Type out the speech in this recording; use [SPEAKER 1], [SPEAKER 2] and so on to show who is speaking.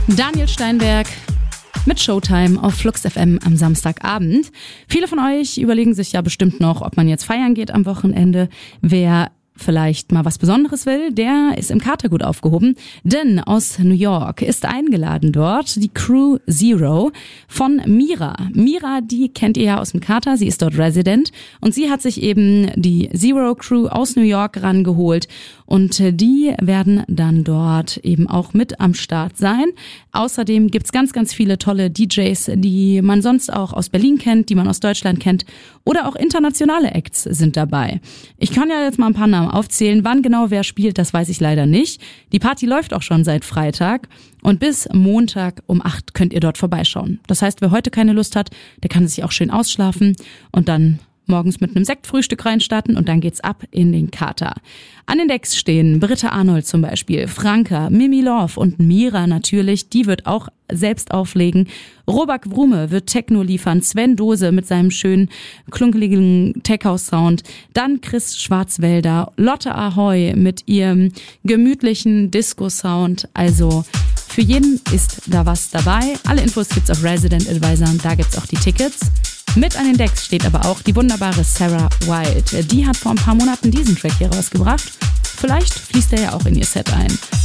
[SPEAKER 1] Daniel Steinberg mit Showtime auf Flux FM am Samstagabend. Viele von euch überlegen sich ja bestimmt noch, ob man jetzt feiern geht am Wochenende. Wer vielleicht mal was Besonderes will, der ist im Kater gut aufgehoben, denn aus New York ist eingeladen dort die Crew Zero von Mira. Mira, die kennt ihr ja aus dem Kater, sie ist dort Resident und sie hat sich eben die Zero Crew aus New York rangeholt und die werden dann dort eben auch mit am Start sein. Außerdem gibt's ganz, ganz viele tolle DJs, die man sonst auch aus Berlin kennt, die man aus Deutschland kennt oder auch internationale Acts sind dabei. Ich kann ja jetzt mal ein paar Namen aufzählen. Wann genau wer spielt, das weiß ich leider nicht. Die Party läuft auch schon seit Freitag und bis Montag um 8 könnt ihr dort vorbeischauen. Das heißt, wer heute keine Lust hat, der kann sich auch schön ausschlafen und dann morgens mit einem Sektfrühstück reinstarten und dann geht's ab in den Kater. An den Decks stehen Britta Arnold zum Beispiel, Franka, Mimi Love und Mira natürlich, die wird auch selbst auflegen. Robak Brume wird Techno liefern, Sven Dose mit seinem schönen, klunkeligen Tech-House-Sound, dann Chris Schwarzwälder, Lotte Ahoy mit ihrem gemütlichen Disco-Sound, also für jeden ist da was dabei. Alle Infos gibt's auf Resident Advisor und da gibt's auch die Tickets. Mit an den Decks steht aber auch die wunderbare Sarah White. Die hat vor ein paar Monaten diesen Track hier rausgebracht. Vielleicht fließt er ja auch in ihr Set ein.